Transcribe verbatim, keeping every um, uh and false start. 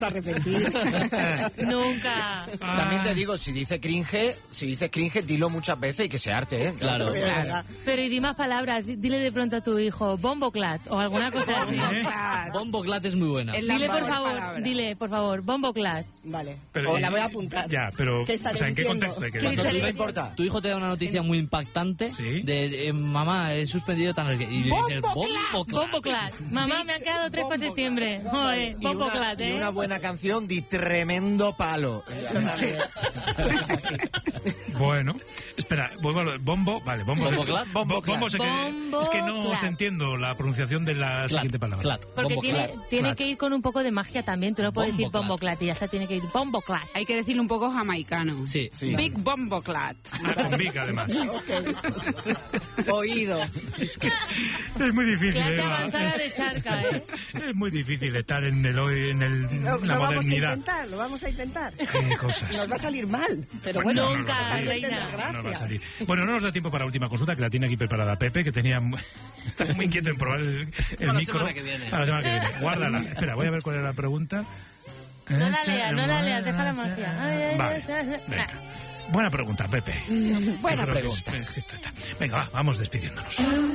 arrepentir. Nunca. Ah. También te digo, si dice cringe, si didices cringe, dilo muchas veces y que se arte, ¿eh? Claro. Claro. Pero y di más palabras, dile de pronto a tu hijo, bomboclat, o alguna cosa así. Bomboclat es muy buena. Es la Dile, por mejor favor, palabra. dile, por favor, bomboclat. Vale, Pero, o la y- voy a apuntar. Ya, pero, ¿Qué o estaré sea, ¿en qué diciendo? contexto hay que ¿Qué decirlo? ¿No te estaré- importa? Tu hijo te da una noticia muy impactante Sí. de, de, mamá, he suspendido tan... Y le dices, bomboclat. Bomboclat. Mamá, me ha quedado tres para septiembre. Joder, Y una, bomboclat, y ¿eh? una buena canción de tremendo palo. Bueno, espera, vuelvo a lo bombo, vale, bombo. Bomboclat. Bo- bombo sé que- Bomboclat. es que no os entiendo la pronunciación de la Clat, siguiente palabra. clat, Porque bomboclat. tiene, tiene Clat. que ir con un poco de magia también. Tú no puedes decir Bomboclat. bomboclat y ya está, tiene que ir bomboclat. Hay que decirlo un poco jamaicano. Sí. Sí. Big Bomboclat. Con Vic, además. Oído. Es muy difícil, Clase Eva. avanzada de charca, ¿eh? Es muy difícil estar en el hoy, en el, Lo, la lo vamos a modernidad. intentar, lo vamos a intentar. Qué cosas. Nos va a salir mal, pero Bueno, bueno, no, no, Nunca, no, no, también reina. tendrá no, no va a gracia. salir. Bueno, no nos da tiempo para la última consulta, que la tiene aquí preparada Pepe, que tenía mu- está muy inquieto en probar el, el Para la micro. semana que viene. Para la semana que viene. Guárdala. Espera, voy a ver cuál era la pregunta. No la leas, no la leas, déjala magia. Ay, ay, Vale, ay, ay, ay. venga. Buena pregunta, Pepe. Buena Yo creo que es- pregunta. es que esto está- Venga, va, vamos despidiéndonos.